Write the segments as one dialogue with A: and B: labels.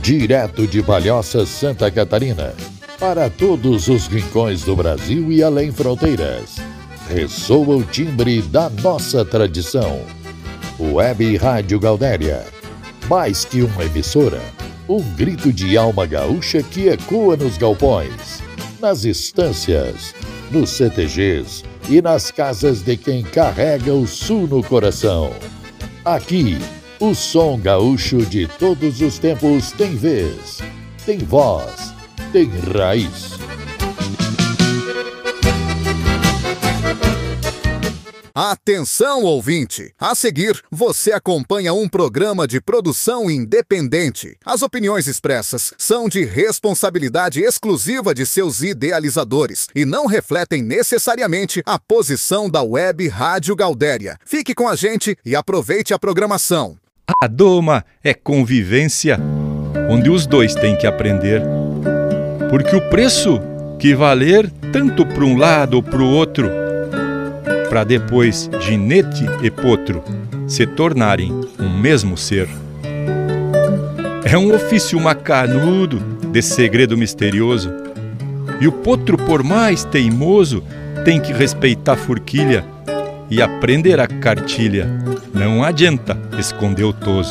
A: direto de Palhoça, Santa Catarina, para todos os rincões do Brasil e além fronteiras. Ressoa o timbre da nossa tradição. Web Rádio Gaudéria. Mais que uma emissora, um grito de alma gaúcha que ecoa nos galpões, nas estâncias, nos CTGs e nas casas de quem carrega o sul no coração. Aqui, o som gaúcho de todos os tempos tem vez, tem voz, tem raiz.
B: Atenção, ouvinte! A seguir, você acompanha um programa de produção independente. As opiniões expressas são de responsabilidade exclusiva de seus idealizadores e não refletem necessariamente a posição da Web Rádio Gaudéria. Fique com a gente e aproveite a programação.
C: A doma é convivência, onde os dois têm que aprender. Porque o preço que valer tanto para um lado ou para o outro, para depois ginete e potro se tornarem um mesmo ser. É um ofício macanudo de segredo misterioso, e o potro, por mais teimoso, tem que respeitar a forquilha e aprender a cartilha. Não adianta esconder o toso.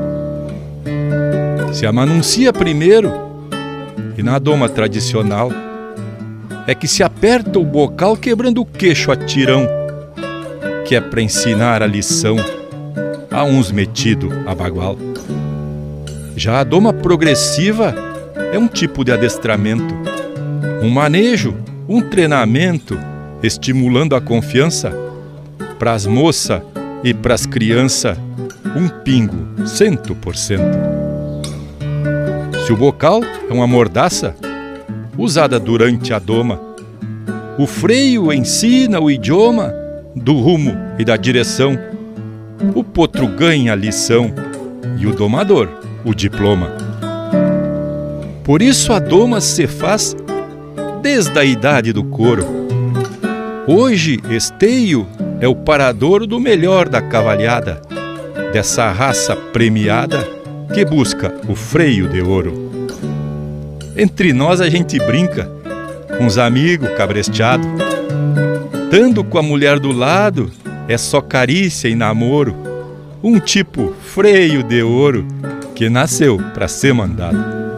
C: Se amanuncia primeiro, e na doma tradicional é que se aperta o bocal quebrando o queixo a tirão, que é para ensinar a lição a uns metido a bagual. Já a doma progressiva é um tipo de adestramento, um manejo, um treinamento, estimulando a confiança pras moças e pras crianças, um pingo 100%. Se o bocal é uma mordaça usada durante a doma, o freio ensina o idioma do rumo e da direção. O potro ganha a lição e o domador o diploma. Por isso a doma se faz desde a idade do couro. Hoje esteio é o parador do melhor da cavalhada, dessa raça premiada que busca o freio de ouro. Entre nós a gente brinca com os amigos cabresteados. Dando com a mulher do lado, é só carícia e namoro. Um tipo freio de ouro que nasceu para ser mandado.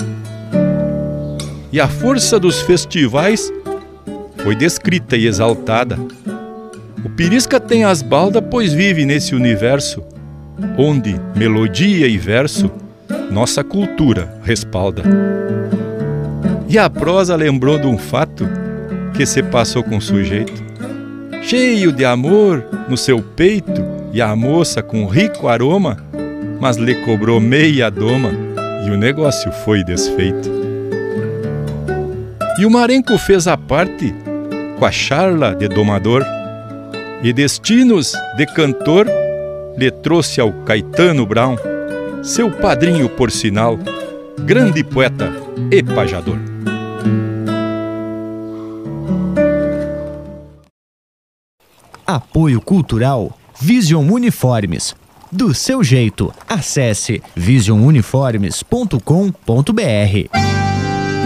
C: E a força dos festivais foi descrita e exaltada. O Pirisca tem as baldas, pois vive nesse universo, onde melodia e verso nossa cultura respalda. E a prosa lembrou de um fato que se passou com o sujeito, cheio de amor no seu peito, e a moça com rico aroma, mas lhe cobrou meia doma e o negócio foi desfeito. E o marenco fez a parte com a charla de domador, e destinos de cantor lhe trouxe ao Caetano Brown, seu padrinho por sinal, grande poeta e pajador.
D: Apoio Cultural Vision Uniformes. Do seu jeito, acesse visionuniformes.com.br.